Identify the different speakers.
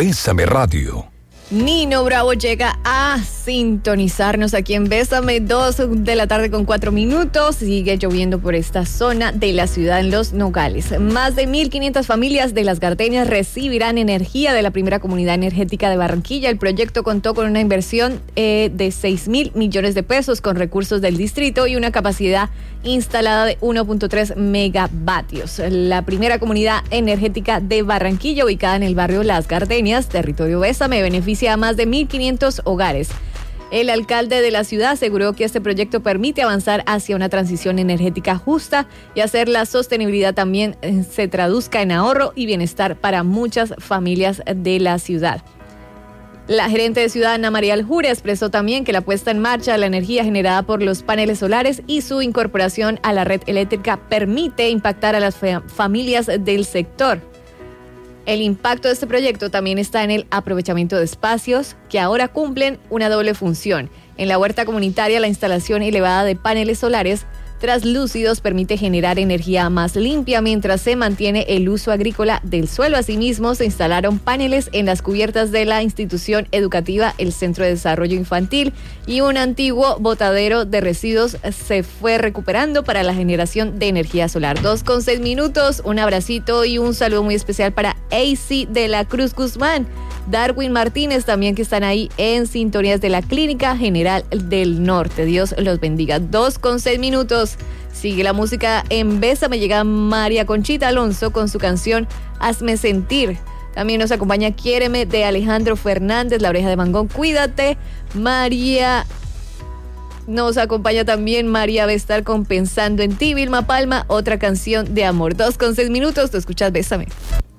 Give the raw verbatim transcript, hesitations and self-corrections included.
Speaker 1: Bésame Radio.
Speaker 2: Nino Bravo llega a sintonizarnos aquí en Bésame, dos de la tarde con cuatro minutos. Sigue lloviendo por esta zona de la ciudad en Los Nogales. Más de mil quinientas familias de Las Gardenias recibirán energía de la primera comunidad energética de Barranquilla. El proyecto contó con una inversión eh, de seis mil millones de pesos con recursos del distrito y una capacidad instalada de uno punto tres megavatios. La primera comunidad energética de Barranquilla, ubicada en el barrio Las Gardenias, territorio Bésame, beneficia a más de mil quinientos hogares. El alcalde de la ciudad aseguró que este proyecto permite avanzar hacia una transición energética justa y hacer la sostenibilidad también eh, se traduzca en ahorro y bienestar para muchas familias de la ciudad. La gerente de ciudad, Ana María Aljure, expresó también que la puesta en marcha de la energía generada por los paneles solares y su incorporación a la red eléctrica permite impactar a las fa- familias del sector. El impacto de este proyecto también está en el aprovechamiento de espacios que ahora cumplen una doble función. En la huerta comunitaria, la instalación elevada de paneles solares translúcidos permite generar energía más limpia mientras se mantiene el uso agrícola del suelo. Asimismo, se instalaron paneles en las cubiertas de la institución educativa, el Centro de Desarrollo Infantil, y un antiguo botadero de residuos se fue recuperando para la generación de energía solar. Dos con seis minutos, un abracito y un saludo muy especial para A C de la Cruz Guzmán, Darwin Martínez también, que están ahí en sintonías de la Clínica General del Norte. Dios los bendiga. Dos con seis minutos. Sigue la música en Bésame. Llega María Conchita Alonso con su canción Hazme Sentir. También nos acompaña Quiéreme de Alejandro Fernández, La Oreja de Mangón, Cuídate. María... Nos acompaña también María Vestal con Pensando en ti. Vilma Palma, otra canción de amor. Dos con seis minutos, tú escuchas Bésame.